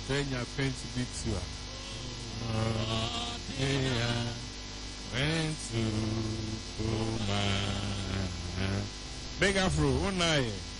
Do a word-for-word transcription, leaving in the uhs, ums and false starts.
Kenya French Bitua. Went to Kuma. Big Afro, one night.